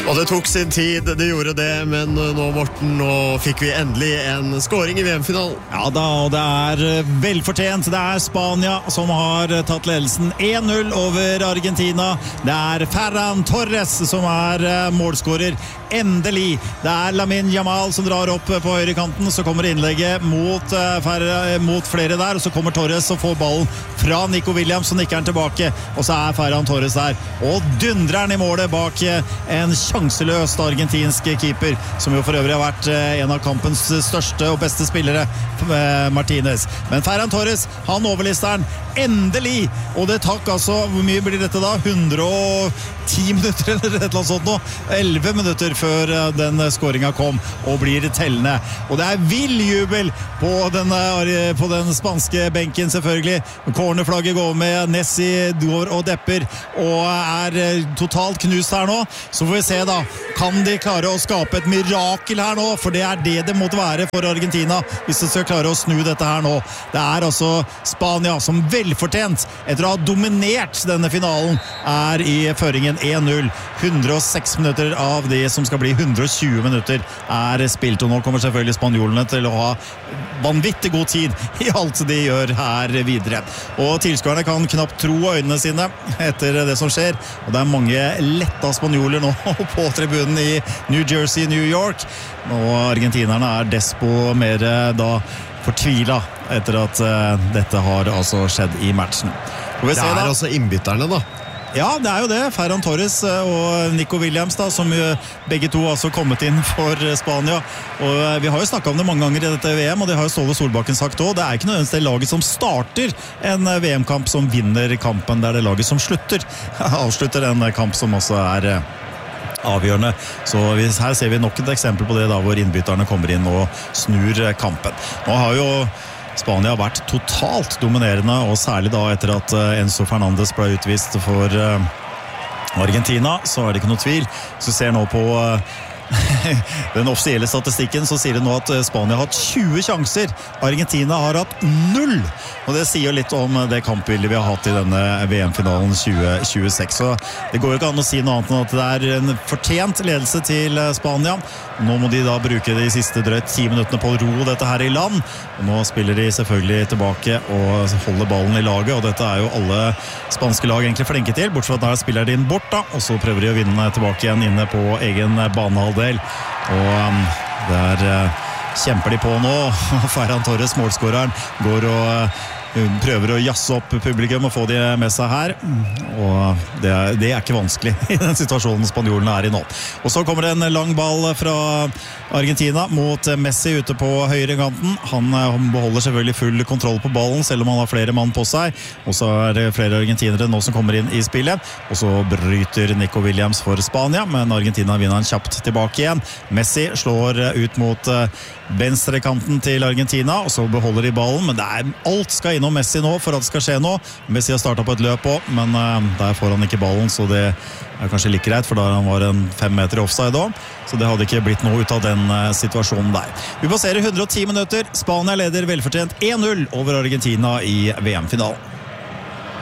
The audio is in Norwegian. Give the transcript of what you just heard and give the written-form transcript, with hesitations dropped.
Og det tok sin tid, det gjorde det, men nå, Morten, nå fikk vi endelig en scoring i VM-finalen. Ja da, og det er velfortjent. Det er Spania som har tatt ledelsen 1-0 over Argentina. Det er Ferran Torres som er målskårer. Endelig. Det er Lamine Yamal som drar opp på høyre kanten, så kommer innlegget mot flere der, og så kommer Torres og får ballen fra Nico Williams, som nikker den tilbake, og så er Ferran Torres der, og dundrer den i målet bak en sjanseløst argentinsk keeper, som jo for øvrig har vært en av kampens største og beste spillere, Martinez. Men Ferran Torres, han overlister den endelig, og det takk altså, hvor mye blir dette da? 110 minutter eller et eller annet sånt nå, 11 minutter før den skåringen kom, og blir tellende. Og det er vill jubel på den spanske benken selvfølgelig. Cornerflagget går med, Nessi går og depper, og er totalt knust her nå. Så får vi se da, kan de klare å skape et mirakel her nå, for det er det måtte være for Argentina, hvis de skal klare å snu dette her nå. Det er altså Spania som velfortjent, etter å ha dominert denne finalen, er i føringen 1-0. 106 minutter av det som skal bli 120 minutter er spilt, og nå kommer selvfølgelig spanjolene til å ha vanvittig god tid i alt de gjør her videre. Og tilskuerne kan knapt tro øynene sine etter det som skjer, og det er mange letta spanjoler nå på tribunen i New Jersey, New York, og argentinerne er despo mer da fortvilet etter at dette har altså skjedd i matchen. Det er altså innbytterne da. Ja, det er jo det. Ferran Torres og Nico Williams da, som begge to altså kommet inn for Spania. Og vi har jo snakket om det mange ganger i dette VM, og det har jo Ståle Solbakken sagt også. Det er ikke nødvendigvis det laget som starter en VM-kamp som vinner kampen, det er det laget som avslutter en kamp som også er avgjørende. Så her ser vi nok et eksempel på det da, hvor innbytterne kommer inn og snur kampen. Nå har jo Spania har vært totalt dominerende, og særlig da etter at Enzo Fernandez ble utvist for Argentina, så er det ikke noe tvil. Så ser nå på den offisielle statistikken, så sier det nå at Spania har hatt 20 sjanser. Argentina har hatt 0. Og det sier litt om det kampbildet vi har hatt i denne VM-finalen 2026. Så det går jo ikke an å si noe annet enn at det er en fortjent ledelse til Spania. Nå må de da bruke de siste drøyt 10 minuttene på å ro dette her i land. Og nå spiller de selvfølgelig tilbake og holder ballen i laget, og dette er jo alle spanske lag egentlig flinke til, bortsett fra at der spiller de inn bort da, og så prøver de å vinne tilbake igjen inne på egen banehalvdel. Og der kjemper de på nå. Ferran Torres, målskåreren, går og prøver å jasse opp publikum og få de med seg her, og det er ikke vanskelig i den situasjonen spanjolene er i nå. Og så kommer det en lang ball fra Argentina mot Messi ute på høyre kanten. Han beholder selvfølgelig full kontroll på ballen selv om han har flere mann på seg, og så er det flere argentinere nå som kommer inn i spillet, og så bryter Nico Williams for Spania, men Argentina vinner han kjapt tilbake igjen. Messi slår ut mot venstre kanten til Argentina, og så beholder de ballen, men alt skal innom Messi nå for at det skal skje nå. Messi har startet på et løp også, men der får han ikke ballen, så det er kanskje like greit, for da han var en 5 meter offside også, så det hadde ikke blitt noe ut av den situasjonen der. Vi passerer 110 minutter. Spania leder velfortjent 1-0 over Argentina i VM-finalen.